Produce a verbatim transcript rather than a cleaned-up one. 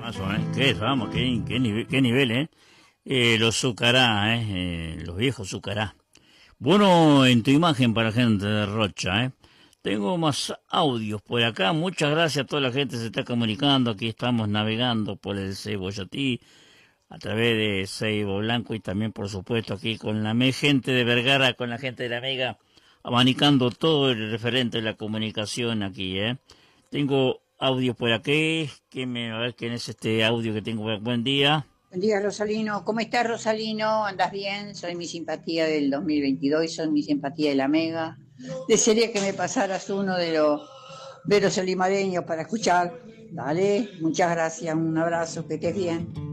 Temazo, ¿eh? Qué vamos, qué, qué, nivel, qué nivel, ¿eh? Eh, los Zucará, ¿eh? Eh, Los viejos Zucará. Bueno, en tu imagen para la gente de Rocha, ¿eh? Tengo más audios por acá. Muchas gracias a toda la gente que se está comunicando. Aquí estamos navegando por el Cebollotí a través de Ceibo Blanco y también, por supuesto, aquí con la me- gente de Vergara, con la gente de la Mega, abanicando todo el referente de la comunicación aquí, ¿eh? Tengo audio por aquí. Que me, a ver quién es este audio que tengo. Buen día. Buen día, Rosalino. ¿Cómo estás, Rosalino? ¿Andas bien? Soy mi simpatía del dos mil veintidós y soy mi simpatía de la Mega. Desearía que me pasaras uno de los de los olimareños para escuchar. Dale, muchas gracias, un abrazo, que estés bien.